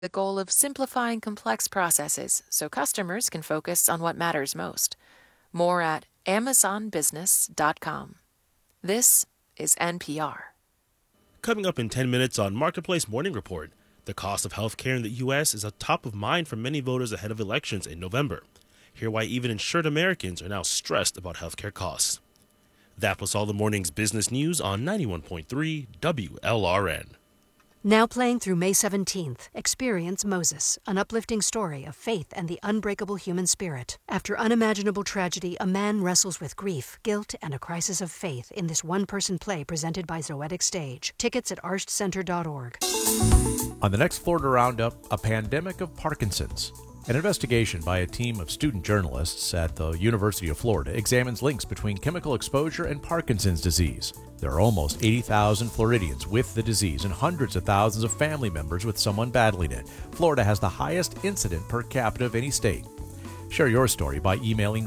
the goal of simplifying complex processes so customers can focus on what matters most. More at amazonbusiness.com. This is NPR. Coming up in 10 minutes on Marketplace Morning Report, the cost of health care in the U.S. is a top of mind for many voters ahead of elections in November. Hear why even insured Americans are now stressed about health care costs. That was all the morning's business news on 91.3 WLRN. Now playing through May 17th, experience Moses, an uplifting story of faith and the unbreakable human spirit. After unimaginable tragedy, a man wrestles with grief, guilt, and a crisis of faith in this one-person play presented by Zoetic Stage. Tickets at artcenter.org. On the next Florida Roundup, a pandemic of Parkinson's. An investigation by a team of student journalists at the University of Florida examines links between chemical exposure and Parkinson's disease. There are almost 80,000 Floridians with the disease and hundreds of thousands of family members with someone battling it. Florida has the highest incident per capita of any state. Share your story by emailing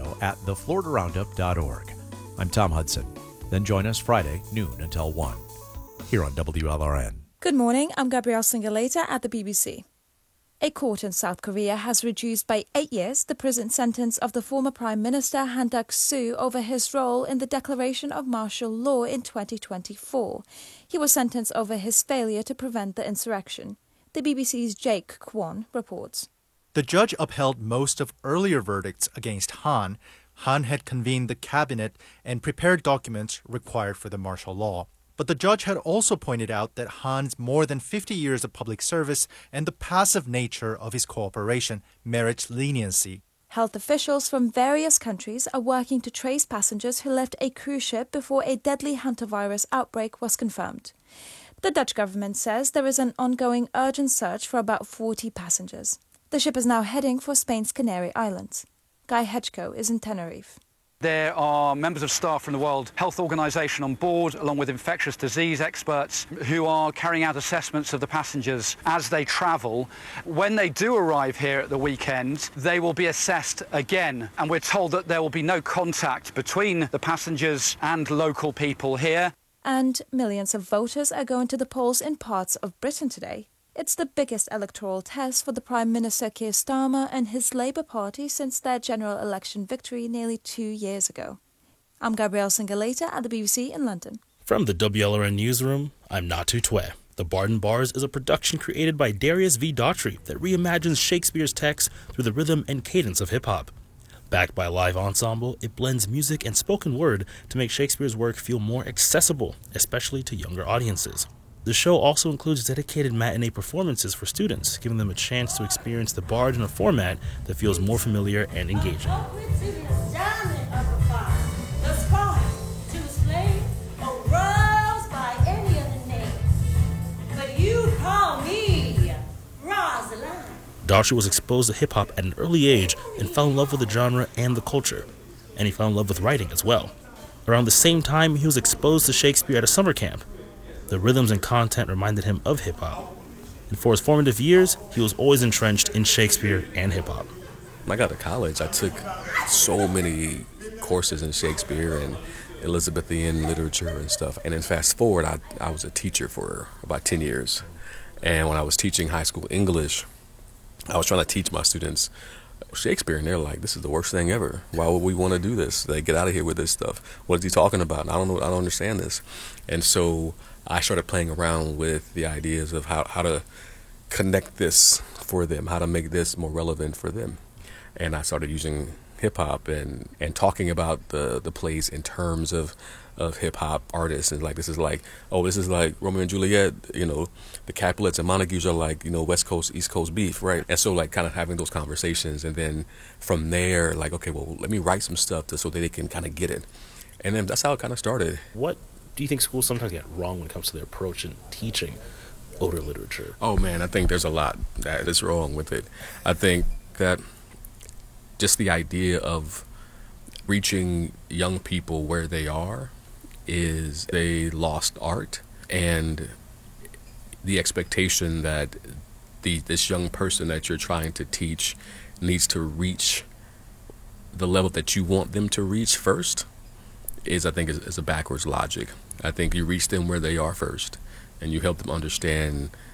radio@thefloridaroundup.org. I'm Tom Hudson. Then join us Friday, noon until 1, here on WLRN. Good morning, I'm Gabrielle Singoleta at the BBC. A court in South Korea has reduced by 8 years the prison sentence of the former Prime Minister Han Duck-soo over his role in the declaration of martial law in 2024. He was sentenced over his failure to prevent the insurrection. The BBC's Jake Kwon reports. The judge upheld most of earlier verdicts against Han. Han had convened the cabinet and prepared documents required for the martial law. But the judge had also pointed out that Han's more than 50 years of public service and the passive nature of his cooperation merits leniency. Health officials from various countries are working to trace passengers who left a cruise ship before a deadly hantavirus outbreak was confirmed. The Dutch government says there is an ongoing urgent search for about 40 passengers. The ship is now heading for Spain's Canary Islands. Guy Hedgecoe is in Tenerife. There are members of staff from the World Health Organization on board, along with infectious disease experts who are carrying out assessments of the passengers as they travel. When they do arrive here at the weekend, they will be assessed again. And we're told that there will be no contact between the passengers and local people here. And millions of voters are going to the polls in parts of Britain today. It's the biggest electoral test for the Prime Minister Keir Starmer and his Labour Party since their general election victory nearly 2 years ago. I'm Gabrielle Singoleta at the BBC in London. From the WLRN Newsroom, I'm Natu Twe. The Barden Bars is a production created by Darius V. Daughtry that reimagines Shakespeare's text through the rhythm and cadence of hip-hop. Backed by a live ensemble, it blends music and spoken word to make Shakespeare's work feel more accessible, especially to younger audiences. The show also includes dedicated matinee performances for students, giving them a chance to experience the Bard in a format that feels more familiar and engaging. Daughtry was exposed to hip-hop at an early age and fell in love with the genre and the culture. And he fell in love with writing as well. Around the same time, he was exposed to Shakespeare at a summer camp. The rhythms and content reminded him of hip-hop. And for his formative years, he was always entrenched in Shakespeare and hip-hop. When I got to college, I took so many courses in Shakespeare and Elizabethan literature and stuff. And then fast forward, I was a teacher for about 10 years. And when I was teaching high school English, I was trying to teach my students Shakespeare, and they're like, this is the worst thing ever. Why would we want to do this? They get out of here with this stuff. What is he talking about? I don't understand this. And so I started playing around with the ideas of how to connect this for them, how to make this more relevant for them. And I started using hip-hop and talking about the plays in terms of hip-hop artists. And like, this is like Romeo and Juliet, the Capulets and Montagues are like, West Coast, East Coast beef, right? And so like kind of having those conversations. And then from there, like, okay, well, let me write some stuff so that they can kind of get it. And then that's how it kind of started. What do you think schools sometimes get wrong when it comes to their approach in teaching older literature? Oh, man, I think there's a lot that is wrong with it. I think that just the idea of reaching young people where they are is a lost art, and the expectation that this young person that you're trying to teach needs to reach the level that you want them to reach first is a backwards logic. I think you reach them where they are first, and you help them understand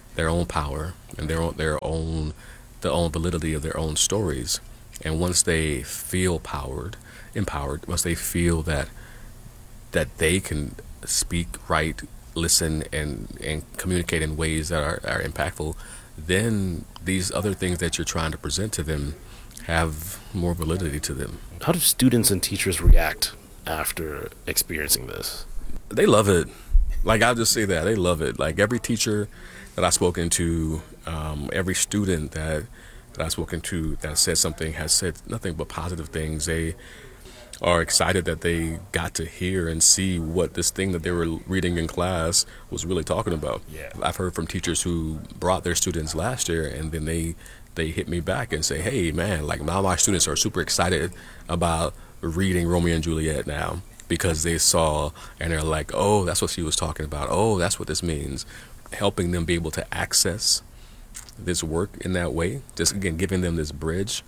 power and the own validity of their own stories. And once they feel empowered, once they feel that they can speak, write, listen, and communicate in ways that are impactful, then these other things that you're trying to present to them have more validity to them. How do students and teachers react after experiencing this? They love it. Like, I'll just say that. They love it. Like, every teacher that I've spoken to, every student that I've spoken to that said something has said nothing but positive things. They are excited that they got to hear and see what this thing that they were reading in class was really talking about. Yeah. I've heard from teachers who brought their students last year, and then they hit me back and say, hey, man, like, now my students are super excited about reading Romeo and Juliet now because they saw, and they're like, oh, that's what she was talking about. Oh, that's what this means. Helping them be able to access this work in that way, just, again, giving them this bridge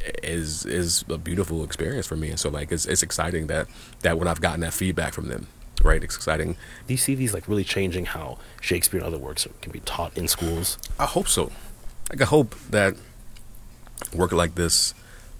is a beautiful experience for me. And so, like, it's exciting that when I've gotten that feedback from them, right, it's exciting. Do you see these, like, really changing how Shakespeare and other works can be taught in schools? I hope so. Like, I hope that work like this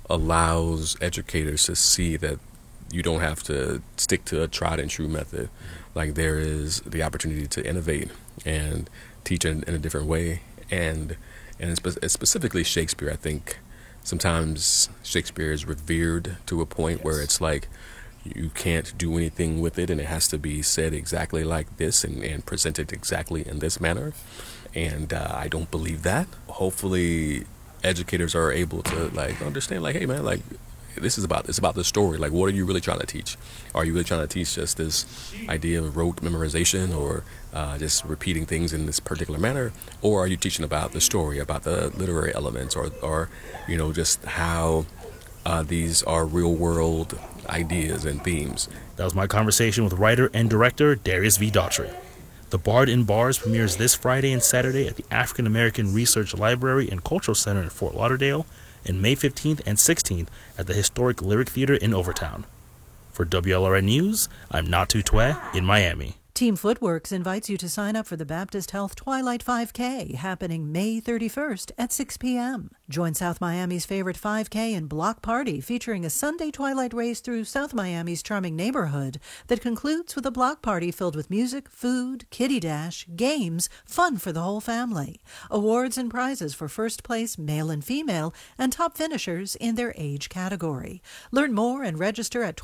allows educators to see that you don't have to stick to a tried and true method. Like, there is the opportunity to innovate and teach in a different way. And specifically Shakespeare, I think sometimes Shakespeare is revered to a point where it's like you can't do anything with it, and it has to be said exactly like this and presented exactly in this manner. And I don't believe that. Hopefully educators are able to, like, understand, like, hey, man, like, it's about the story. Like, what are you really trying to teach? Are you really trying to teach just this idea of rote memorization, or just repeating things in this particular manner? Or are you teaching about the story, about the literary elements, or you know, just how these are real world ideas and themes? That was my conversation with writer and director Darius V. Daughtry. The Bard in Bars premieres this Friday and Saturday at the African American Research Library and Cultural Center in Fort Lauderdale, and May 15th and 16th at the historic Lyric Theater in Overtown. For WLRN News, I'm Natu Twe in Miami. Team Footworks invites you to sign up for the Baptist Health Twilight 5K happening May 31st at 6 p.m. Join South Miami's favorite 5K and block party featuring a Sunday twilight race through South Miami's charming neighborhood that concludes with a block party filled with music, food, kiddie dash, games, fun for the whole family. Awards and prizes for first place male and female and top finishers in their age category. Learn more and register at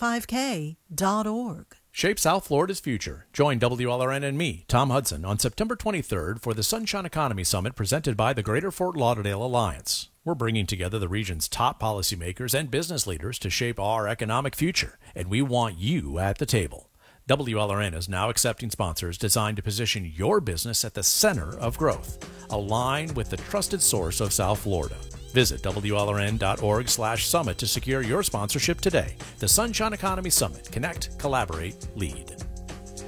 twilight5k.org. Shape South Florida's future. Join WLRN and me, Tom Hudson, on September 23rd for the Sunshine Economy Summit presented by the Greater Fort Lauderdale Alliance. We're bringing together the region's top policymakers and business leaders to shape our economic future, and we want you at the table. WLRN is now accepting sponsors designed to position your business at the center of growth. Align with the trusted source of South Florida. Visit WLRN.org/summit to secure your sponsorship today. The Sunshine Economy Summit. Connect, collaborate, lead.